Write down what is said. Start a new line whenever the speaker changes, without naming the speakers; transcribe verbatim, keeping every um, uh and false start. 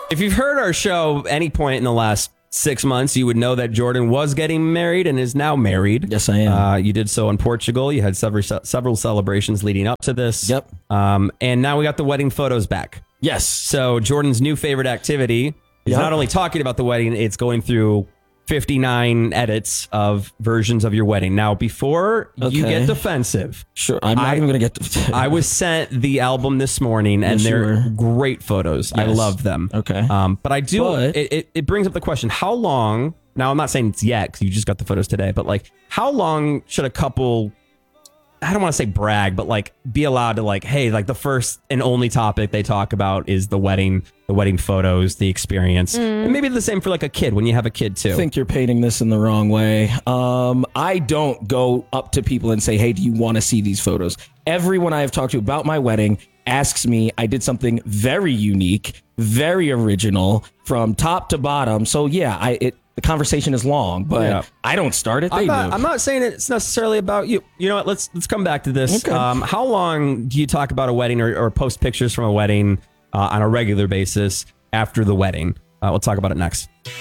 If you've heard our show any point in the last six months, you would know that Jordan was getting married and is now married.
Yes, I am.
Uh, you did so in Portugal. You had several several celebrations leading up to this.
Yep.
Um, and now we got the wedding photos back.
Yes.
So Jordan's new favorite activity is
Yep.
not only talking about the wedding, it's going through fifty-nine edits of versions of your wedding. Now, before you
Okay.
get defensive,
Sure. I'm not
I-
even going to get to
I was sent the album this morning, and
Yes, you
they're
were.
great photos. I
Yes.
love them.
Okay.
Um, but I do.
But-
it, it, it brings up the question: how long? Now, I'm not saying it's yet because you just got the photos today. But like, how long should a couple? I don't want to say brag, but like, be allowed to like, hey, like the first and only topic they talk about is the wedding, the wedding photos, the experience, and maybe the same for like a kid when you have a kid too.
I think you're painting this in the wrong way. Um, I don't go up to people and say, hey, do you want to see these photos? Everyone I have talked to about my wedding asks me. I did something very unique, very original from top to bottom. So yeah, I it the conversation is long, but
Yeah.
I don't start it. They
I'm not,
do.
I'm not saying it's necessarily about you. You know what? Let's let's come back to this.
Okay.
Um, how long do you talk about a wedding or, or post pictures from a wedding uh, on a regular basis after the wedding? Uh, we'll talk about it next.